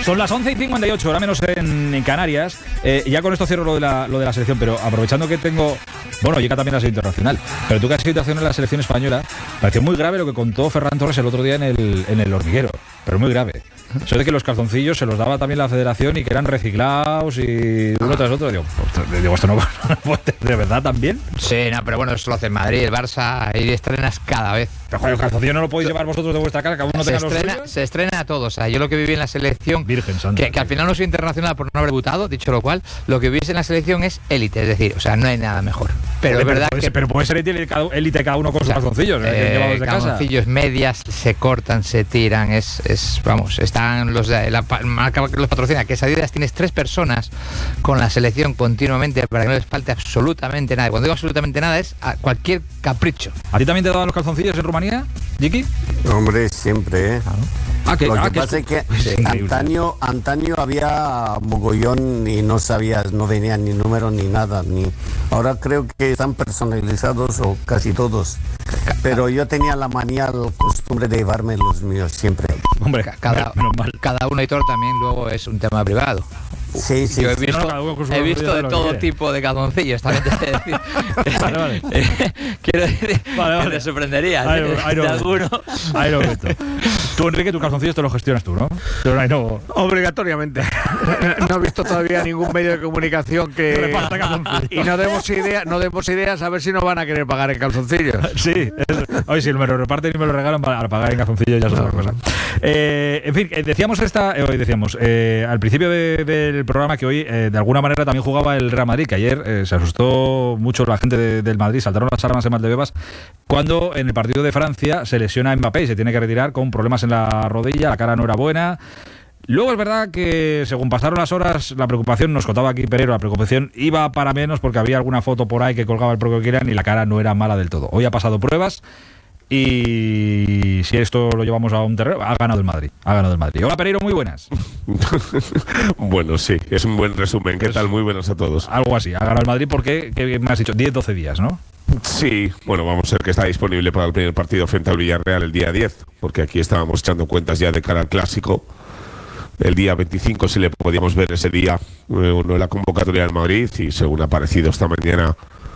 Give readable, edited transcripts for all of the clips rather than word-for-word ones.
Son las 11:58, ahora menos en Canarias. Ya con esto cierro lo de la selección, pero aprovechando que tengo... Bueno, llega también la selección internacional. Pero tú que has sido internacional en la selección española, pareció muy grave lo que contó Ferran Torres el otro día en el Hormiguero. Pero muy grave. Eso de que los calzoncillos se los daba también la federación y que eran reciclados y uno tras otro. Digo, esto no puede, ¿de verdad también? Sí, no, pero bueno, eso lo hace el Madrid, el Barça, y estrenas cada vez. Pero joder, el calzoncillo no lo podéis llevar vosotros de vuestra casa, cada uno tenga los suyos. Se estrena a todos. O sea, yo lo que viví en la selección, Virgen Santa, que al final no soy internacional por no haber debutado, dicho lo cual, lo que viví en la selección es élite, es decir, o sea, no hay nada mejor. Pero es verdad que... Pero puede ser élite cada uno con sus calzoncillos, llevados de casa. Calzoncillos, medias, se cortan, se tiran, vamos, están los de la marca que los patrocina, que es Adidas. Tienes 3 personas con la selección continuamente para que no les falte absolutamente nada. Cuando digo absolutamente nada es a cualquier capricho. ¿A ti también te daban los calzoncillos en Rumanía, Jiki? Hombre, siempre, ¿eh? Lo que pasa es que antaño había mogollón y no sabías, no venía ni número ni nada. Ahora creo que están personalizados o casi todos. Pero yo tenía la manía, la costumbre de llevarme los míos siempre. Hombre, cada uno y todo también luego es un tema privado. Sí. Yo he visto de todo tipo de calzoncillos, también te sé decir. Vale. Quiero decir, vale. te sorprenderías de alguno. Ahí lo meto. Tú, Enrique, tus calzoncillos te los gestionas tú, ¿no? Obligatoriamente. No he visto todavía ningún medio de comunicación que... Y no demos ideas a ver si nos van a querer pagar en calzoncillos. Sí. Hoy si me lo reparten y me lo regalan para pagar en calzoncillos ya es otra cosa. En fin, decíamos al principio del programa que hoy de alguna manera también jugaba el Real Madrid, que ayer se asustó mucho la gente del Madrid, saltaron las alarmas en Valdebebas cuando en el partido de Francia se lesiona Mbappé y se tiene que retirar con problemas en la rodilla, la cara no era buena. Luego es verdad que según pasaron las horas la preocupación, nos contaba aquí Pereiro, la preocupación iba para menos porque había alguna foto por ahí que colgaba el propio Kylian y la cara no era mala del todo. Hoy ha pasado pruebas y si esto lo llevamos a un terreno, ha ganado el Madrid. Hola Pereiro, muy buenas. Bueno, sí, es un buen resumen. ¿Qué tal? Muy buenas a todos. Algo así, ha ganado el Madrid porque, ¿qué me has dicho? 10-12 días, ¿no? Sí, bueno, vamos a ver que está disponible para el primer partido frente al Villarreal el día 10, porque aquí estábamos echando cuentas ya de cara al Clásico. El día 25 si le podíamos ver ese día uno de la convocatoria del Madrid y según ha aparecido esta mañana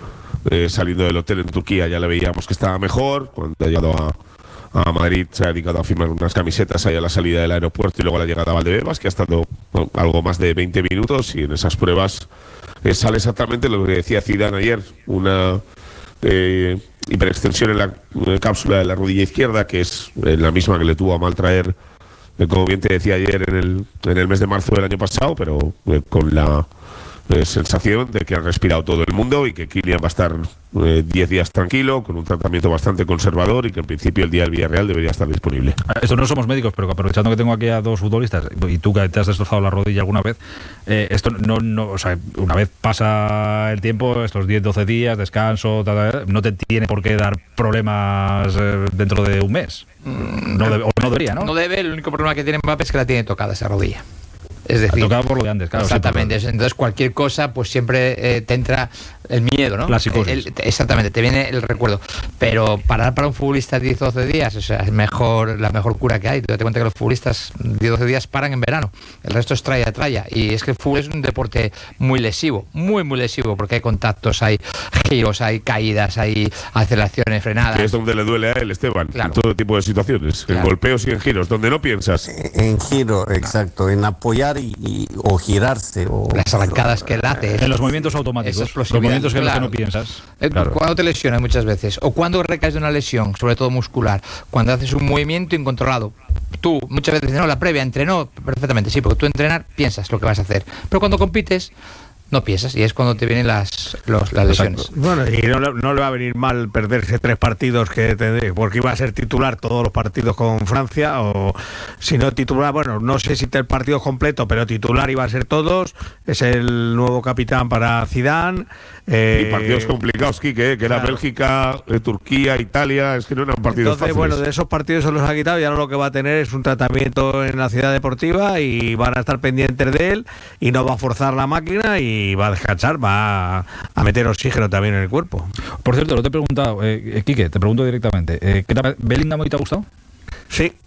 saliendo del hotel en Turquía ya le veíamos que estaba mejor. Cuando ha llegado a Madrid se ha dedicado a firmar unas camisetas ahí a la salida del aeropuerto y luego a la llegada a Valdebebas, que ha estado algo más de 20 minutos y en esas pruebas sale exactamente lo que decía Zidane ayer, una hiperextensión en la cápsula de la rodilla izquierda, que es la misma que le tuvo a mal traer, como bien te decía ayer, en el mes de marzo del año pasado, pero con la sensación de que han respirado todo el mundo y que Kylian va a estar 10 días tranquilo, con un tratamiento bastante conservador y que en principio el día del Villarreal debería estar disponible. Esto no somos médicos, pero aprovechando que tengo aquí a 2 futbolistas y tú que te has destrozado la rodilla alguna vez, esto no, o sea, una vez pasa el tiempo, estos 10-12 días, descanso, no te tiene por qué dar problemas dentro de un mes. No debería, ¿no? No debe, el único problema que tiene Mbappé es que la tiene tocada esa rodilla. Es decir, tocado por lo de antes, claro. Exactamente. Sí, entonces cualquier cosa, pues siempre te entra el miedo, ¿no? La psicosis. Exactamente, te viene el recuerdo. Pero parar para un futbolista 10-12 días, o sea, es la mejor cura que hay. Te cuenta que los futbolistas 10-12 días paran en verano. El resto es tralla. Y es que el fútbol es un deporte muy lesivo, muy lesivo, porque hay contactos, hay giros, hay caídas, hay aceleraciones, frenadas. Que es donde le duele a él, Esteban, claro. En todo tipo de situaciones, claro. En golpeos y en giros, donde no piensas. En giro, exacto, en apoyar o girarse. Las arrancadas que late. En los movimientos automáticos. Los movimientos en los que no piensas. Claro. Cuando te lesionas muchas veces, o cuando recaes de una lesión, sobre todo muscular, cuando haces un movimiento incontrolado. Tú muchas veces dices, no, la previa entrenó perfectamente, sí, porque tú entrenar piensas lo que vas a hacer. Pero cuando compites, no piensas, y es cuando te vienen las lesiones. Bueno, y no le va a venir mal perderse 3 partidos que tendré, porque iba a ser titular todos los partidos con Francia, o si no titular, bueno, no sé si 3 partidos completos, pero titular iba a ser todos. Es el nuevo capitán para Zidane. Y partidos complicados, Quique, que era claro. Bélgica, Turquía, Italia, es que no eran partidos fáciles. Bueno, de esos partidos se los ha quitado y ahora lo que va a tener es un tratamiento en la ciudad deportiva y van a estar pendientes de él y no va a forzar la máquina y va a descansar, va a meter oxígeno también en el cuerpo. Por cierto, lo te he preguntado, Quique, te pregunto directamente, ¿qué tal Bellingham hoy te ha gustado? Sí,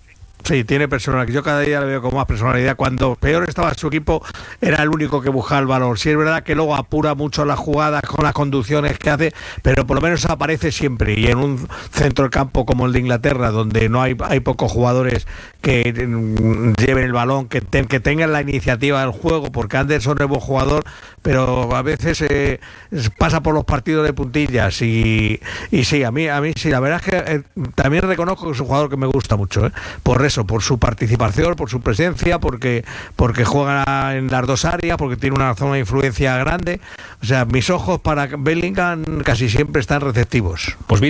Sí, tiene personalidad. Yo cada día le veo con más personalidad. Cuando peor estaba su equipo, era el único que buscaba el balón. Sí, es verdad que luego apura mucho las jugadas con las conducciones que hace, pero por lo menos aparece siempre. Y en un centro del campo como el de Inglaterra, donde no hay pocos jugadores que lleven el balón, que tengan la iniciativa del juego, porque Anderson es buen jugador, pero a veces pasa por los partidos de puntillas. Y sí, a mí sí, la verdad es que también reconozco que es un jugador que me gusta mucho, por eso, por su participación, por su presencia, porque juega en las dos áreas, porque tiene una zona de influencia grande. O sea, mis ojos para Bellingham casi siempre están receptivos. Pues